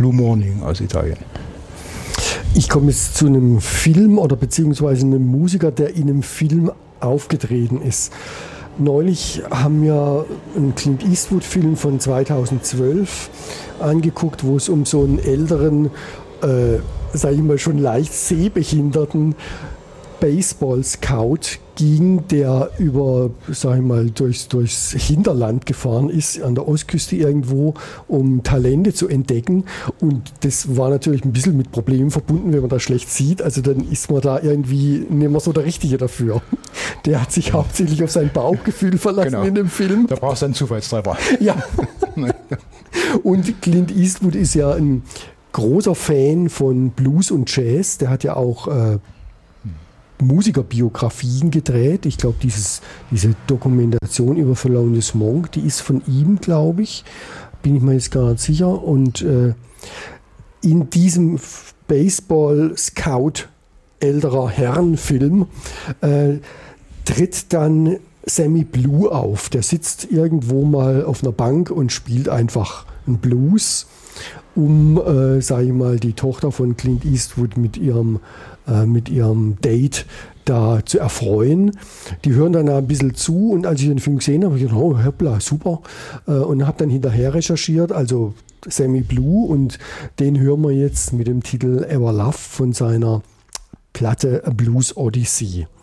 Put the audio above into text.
Blue Morning aus Italien. Ich komme jetzt zu einem Film oder beziehungsweise einem Musiker, der in einem Film aufgetreten ist. Neulich haben wir einen Clint Eastwood-Film von 2012 angeguckt, wo es um so einen älteren, sage ich mal schon leicht sehbehinderten Baseball-Scout ging, der über, sag ich mal, durchs Hinterland gefahren ist, an der Ostküste irgendwo, um Talente zu entdecken. Und das war natürlich ein bisschen mit Problemen verbunden, wenn man das schlecht sieht. Also dann ist man da irgendwie nicht mehr so der Richtige dafür. Der hat sich hauptsächlich auf sein Bauchgefühl verlassen in dem Film. Da brauchst du einen Zufallstreffer. Ja. Und Clint Eastwood ist ja ein großer Fan von Blues und Jazz. Der hat ja auch Musikerbiografien gedreht. Ich glaube, diese Dokumentation über Thelonious Monk, die ist von ihm, glaube ich. Bin ich mir jetzt gar nicht sicher. Und in diesem Baseball-Scout älterer Herren-Film tritt dann Sammy Blue auf. Der sitzt irgendwo mal auf einer Bank und spielt einfach einen Blues, um, sage ich mal, die Tochter von Clint Eastwood mit ihrem Date da zu erfreuen. Die hören dann ein bisschen zu und als ich den Film gesehen habe, habe ich gedacht, oh, hoppla, super. Und habe dann hinterher recherchiert, also Sammy Blue, und den hören wir jetzt mit dem Titel Ever Love von seiner Platte A Blues Odyssey.